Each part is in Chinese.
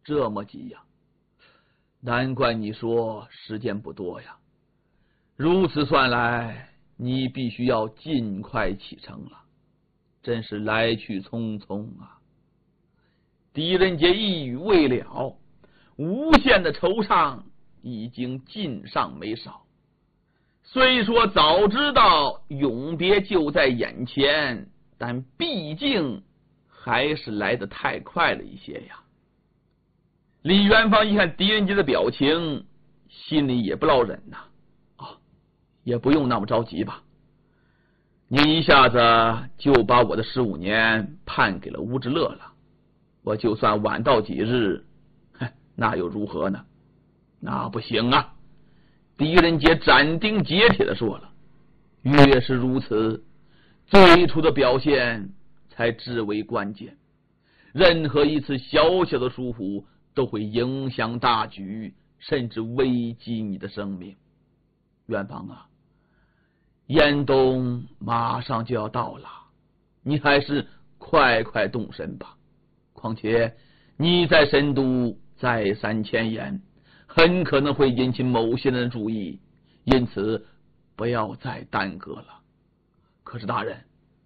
这么急呀？难怪你说时间不多呀。如此算来，你必须要尽快启程了。真是来去匆匆啊！狄仁杰一语未了，无限的惆怅已经尽上没少。虽说早知道永别就在眼前，但毕竟还是来得太快了一些呀。李元芳一看狄仁杰的表情，心里也不落忍呐。也不用那么着急吧。你一下子就把我的15年判给了乌之乐了，我就算晚到几日，那又如何呢？那不行啊！狄仁杰斩钉截铁的说了，越是如此，最初的表现才至为关键。任何一次小小的疏忽都会影响大局，甚至危及你的生命。元芳啊，严冬马上就要到了，你还是快快动身吧。况且你在神都再三前言，很可能会引起某些人的注意，因此不要再耽搁了。可是大人，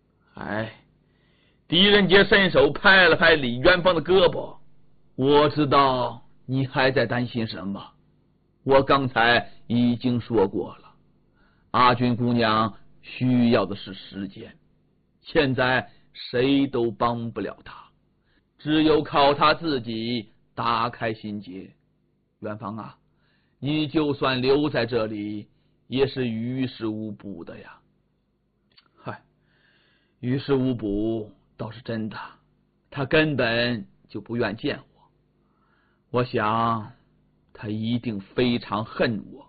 狄仁杰伸手拍了拍李元芳的胳膊，我知道你还在担心什么，我刚才已经说过了。阿君姑娘需要的是时间，现在谁都帮不了她，只有靠她自己打开心结。元芳啊，你就算留在这里也是于事无补的呀。于事无补倒是真的，他根本就不愿见我，我想他一定非常恨我。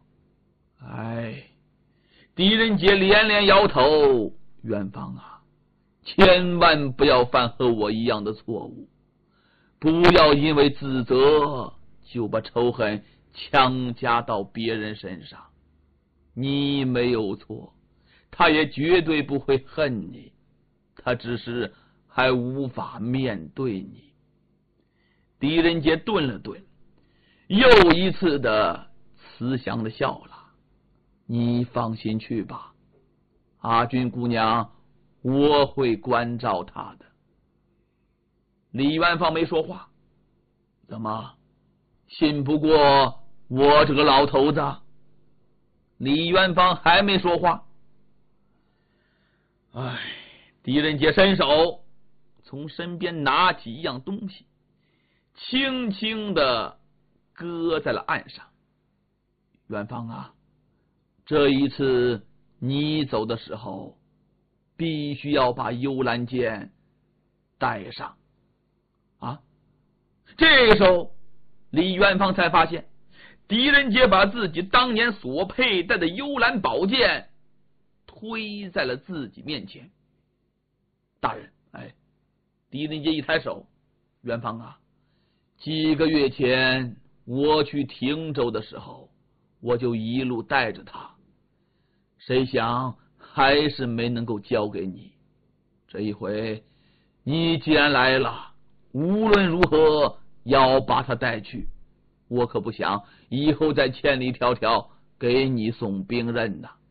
狄仁杰连连摇头，元芳啊，千万不要犯和我一样的错误，不要因为自责就把仇恨强加到别人身上。你没有错，他也绝对不会恨你，他只是还无法面对你。狄仁杰顿了顿，又一次的慈祥的笑了。你放心去吧，阿君姑娘，我会关照她的。李元芳没说话，怎么信不过我这个老头子？李元芳还没说话。狄仁杰伸手从身边拿起一样东西，轻轻的搁在了岸上。元芳啊，这一次你走的时候，必须要把幽兰剑带上啊！这个时候，李元芳才发现，狄仁杰把自己当年所佩戴的幽兰宝剑推在了自己面前。大人，狄仁杰一抬手，元芳啊，几个月前我去汀州的时候，我就一路带着他，谁想还是没能够交给你。这一回你既然来了，无论如何要把他带去，我可不想以后再千里迢迢给你送兵刃呐。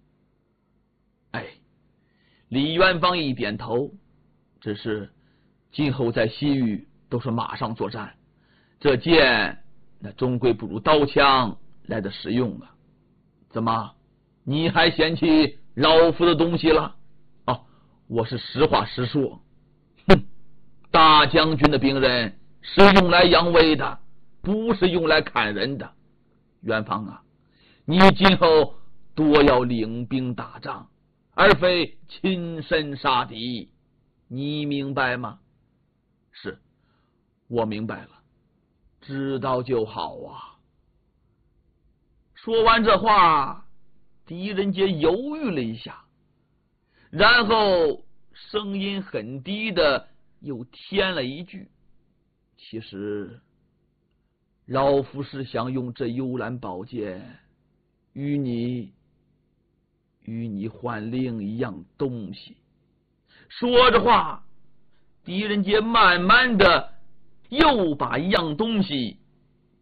李元芳一点头，只是今后在西域都是马上作战，这剑那终归不如刀枪来的实用啊。怎么，你还嫌弃老夫的东西了？我是实话实说。大将军的兵刃是用来扬威的，不是用来砍人的。元芳啊，你今后多要领兵打仗，而非亲身杀敌，你明白吗？是，我明白了，知道就好啊。说完这话，狄仁杰犹豫了一下，然后声音很低的又添了一句，其实老夫是想用这幽兰宝剑与你换另一样东西。说着话，狄仁杰慢慢的又把一样东西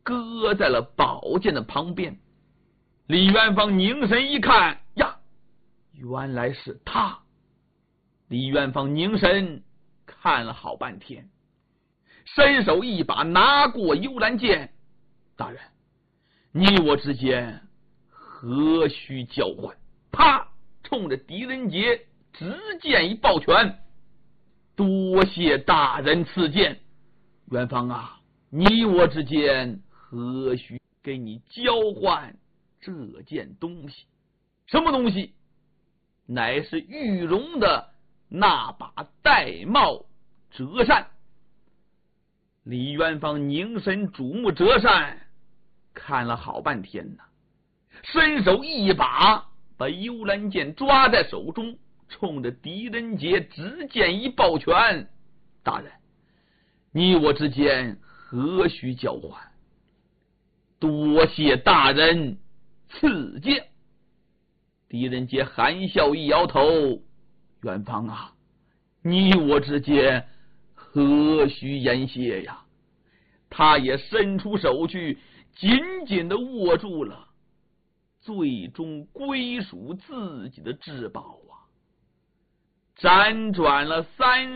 搁在了宝剑的旁边。李元芳凝神一看，呀，原来是他。李元芳凝神看了好半天，伸手一把拿过幽兰剑。大人，你我之间何须交换？啪，冲着狄仁杰直剑一抱拳。多谢大人赐剑。元芳啊，你我之间何须给你交换这件东西？什么东西？乃是玉容的那把玳瑁折扇。李元芳凝神瞩目折扇，看了好半天呢，伸手一把把幽兰剑抓在手中，冲着狄仁杰直剑一抱拳。大人，你我之间何须交换？多谢大人赐剑。狄仁杰含笑一摇头，元芳啊，你我之间何须言谢呀？他也伸出手去，紧紧的握住了最终归属自己的至宝啊！辗转了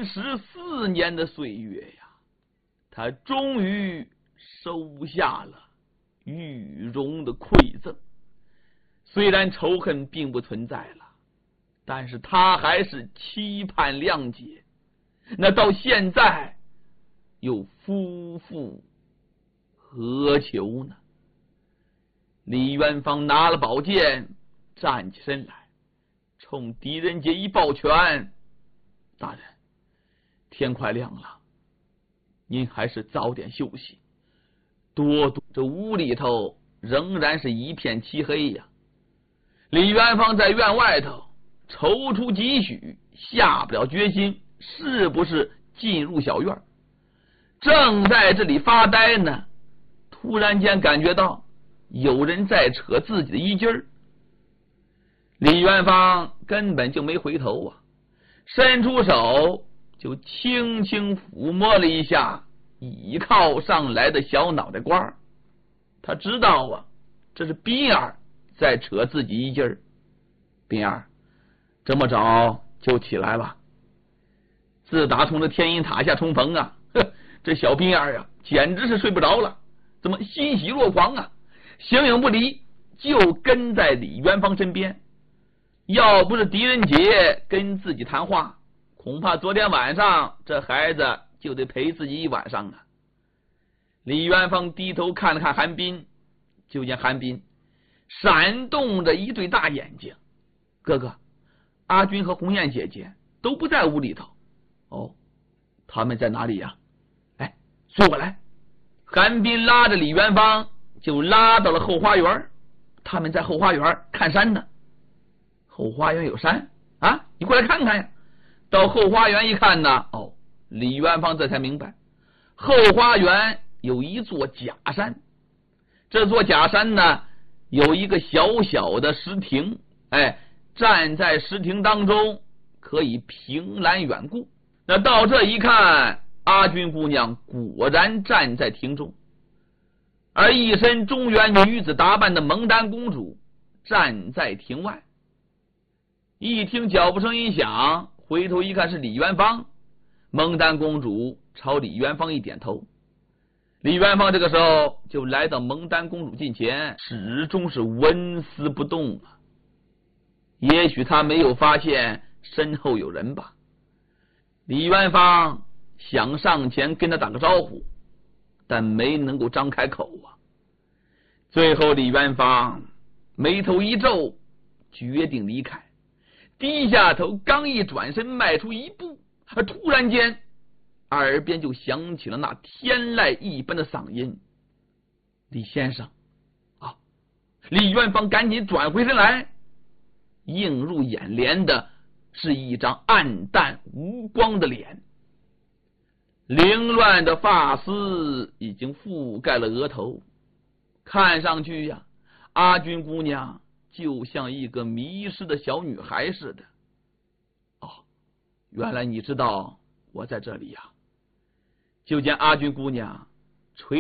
34年的岁月呀，他终于收下了玉容的馈赠。虽然仇恨并不存在了，但是他还是期盼谅解。那到现在又夫复何求呢？李元芳拿了宝剑，站起身来，冲狄仁杰一抱拳。大人，天快亮了，您还是早点休息。这屋里头仍然是一片漆黑呀。李元芳在院外头踌躇几许，下不了决心是不是进入小院。正在这里发呆呢，突然间感觉到有人在扯自己的衣襟儿。李元芳根本就没回头啊，伸出手就轻轻抚摸了一下倚靠上来的小脑袋瓜。他知道啊，这是斌儿在扯自己衣襟儿。斌儿，这么早就起来了？自打从这天音塔下重逢啊，这小斌儿啊，简直是睡不着了，怎么欣喜若狂啊，形影不离，就跟在李元芳身边。要不是狄仁杰跟自己谈话，恐怕昨天晚上这孩子就得陪自己一晚上啊。李元芳低头看了看韩冰，就见韩冰闪动着一对大眼睛。哥哥，阿军和红艳姐姐都不在屋里头。哦，他们在哪里呀？哎，随我来。韩冰拉着李元芳就拉到了后花园。他们在后花园看山呢。后花园有山啊？你过来看看呀。到后花园一看呢，哦，李元芳这才明白，后花园有一座假山。这座假山呢，有一个小小的石亭，哎，站在石亭当中可以凭栏远顾。那到这一看，阿军姑娘果然站在亭中，而一身中原女子打扮的蒙丹公主站在亭外。一听脚步声一响，回头一看是李元芳。蒙丹公主朝李元芳一点头。李元芳这个时候就来到蒙丹公主近前，始终是纹丝不动啊。也许他没有发现身后有人吧。李元芳想上前跟他打个招呼，但没能够张开口啊。最后李元芳眉头一皱，决定离开。低下头，刚一转身迈出一步，突然间耳边就响起了那天籁一般的嗓音：“李先生啊！”李元芳赶紧转回身来，映入眼帘的是一张暗淡无光的脸，凌乱的发丝已经覆盖了额头，看上去呀，阿军姑娘就像一个迷失的小女孩似的。哦，原来你知道我在这里呀。就见阿军姑娘